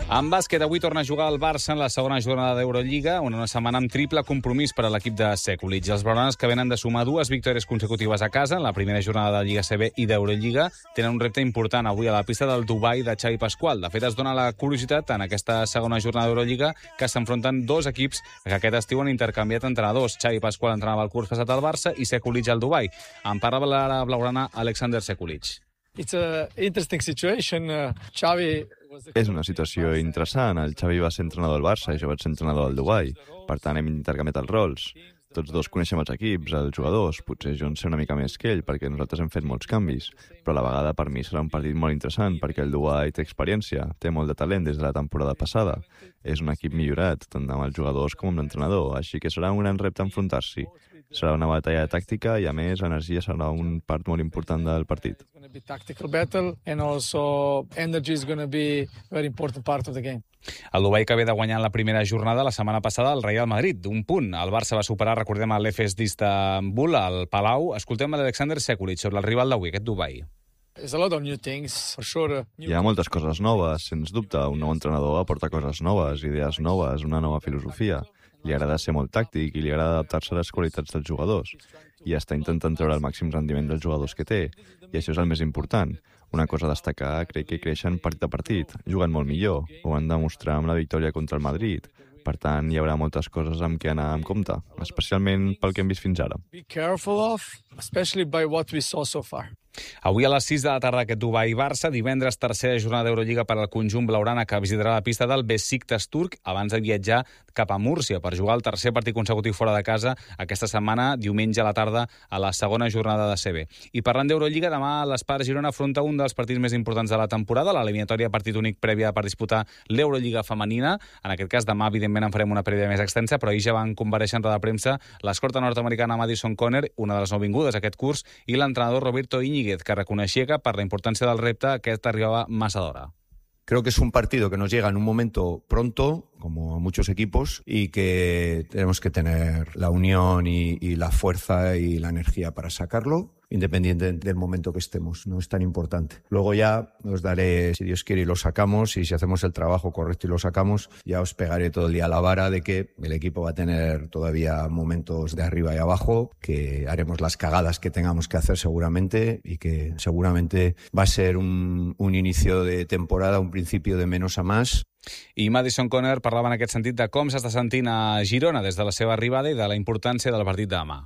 En bàsquet, avui torna a jugar el Barça en la segona jornada d'Eurolliga, una setmana amb triple compromís per a l'equip de Sekulic. Els blaugranes, que venen de sumar 2 victòries consecutives a casa en la primera jornada de Lliga CB i d'Eurolliga, tenen un repte important avui a la pista del Dubai de Xavi Pasqual. De fet, es dona la curiositat en aquesta segona jornada d'Eurolliga que s'enfronten 2 equips que aquest estiu han intercanviat entrenadors. Xavi Pasqual entrenava el curs passat al Barça i Sekulic al Dubai. En parla la blaugrana Alexander Sekulic. It's an interesting situation. Xavi... És una situació interessant. El Xavi va ser entrenador del Barça i jo vaig ser entrenador del Dubai. Per tant, hem intercanviat els rols. Tots dos coneixem els equips, els jugadors. Potser jo en sé una mica més que ell, perquè nosaltres hem fet molts canvis. Però a la vegada, per mi, serà un partit molt interessant, perquè el Dubai té experiència, té molt de talent des de la temporada passada. És un equip millorat, tant amb els jugadors com amb l'entrenador, així que serà un gran repte enfrontar-s'hi. Serà una batalla tàctica i, a més, l'energia serà un part molt important del partit. It's going to be tactical battle and also energy is going to be a very important part of the game. El Dubai, que ve de guanyar en la primera jornada la setmana passada al Real Madrid, d'un punt. El Barça va superar, recordem, l'Efes d'Istanbul, al Palau. Escoltem l'Alexander Sekulic sobre el rival d'avui, aquest Dubai. There's a lot of new things, for sure. Hi ha moltes coses noves, sens dubte. Un nou entrenador aporta coses noves, idees noves, una nova filosofia. Li agrada ser molt tàctic i li agrada adaptar-se a les qualitats dels jugadors. I està intentant treure el màxim rendiment dels jugadors que té. I això és el més important. Una cosa a destacar, crec que creixen partit a partit. Juguen molt millor. Ho han de mostrar amb la victòria contra el Madrid. Per tant, hi haurà moltes coses amb què anar en compte, especialment pel que hem vist fins ara. Be careful of, especially by what we saw so far. Avui a les 6 de la tarda aquest Dubai-Barça, divendres tercera jornada d'Eurolliga per al conjunt blaugrana que visitarà la pista del Besiktas turc abans de viatjar cap a Múrcia per jugar el tercer partit consecutiu fora de casa aquesta setmana, diumenge a la tarda, a la segona jornada de CB. I parlant d'Eurolliga, demà l'Espar Girona afronta un dels partits més importants de la temporada, l'eliminatòria partit únic prèvia per disputar l'Eurolliga femenina. En aquest cas, demà, evidentment, en farem una prèvia més extensa, però ahir ja van comparèixer en roda de premsa l'escorta nord-americana Madison Conner, una de les nouvingudes aquest curs, i l'entrenador Roberto Íñiguez, que reconeixia que per la importància del repte aquest arribava massa d'hora. Creo que es un partido que nos llega en un momento pronto, como a muchos equipos, y que tenemos que tener la unión y la fuerza y la energía para sacarlo, independiente del momento que estemos. No es tan importante. Luego ya os daré, si Dios quiere, y lo sacamos, y si hacemos el trabajo correcto y lo sacamos, ya os pegaré todo el día a la vara de que el equipo va a tener todavía momentos de arriba y abajo, que haremos las cagadas que tengamos que hacer seguramente, y que seguramente va a ser un inicio de temporada, un principio de menos a más. I Madison Conner parlava en aquest sentit de com s'està sentint a Girona des de la seva arribada i de la importància del partit de demà.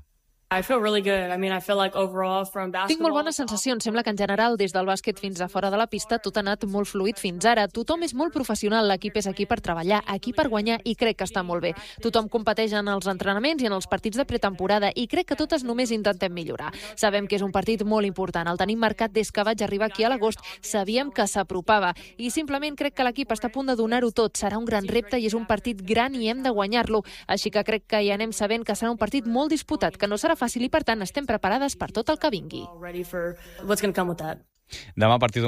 Tinc molt bones sensacions. Sembla que en general, des del bàsquet fins a fora de la pista, tot ha anat molt fluid fins ara. Tothom és molt professional, l'equip és aquí per treballar, aquí per guanyar, i crec que està molt bé. Tothom competeix en els entrenaments i en els partits de pretemporada, i crec que totes només intentem millorar. Sabem que és un partit molt important. El tenim marcat des que vaig arribar aquí a l'agost. Sabíem que s'apropava, i simplement crec que l'equip està a punt de donar-ho tot. Serà un gran repte i és un partit gran i hem de guanyar-lo. Així que crec que hi anem sabent que serà un partit molt disputat, que no serà fàcil i, per tant, estem preparades per tot el que vingui. Demà, partit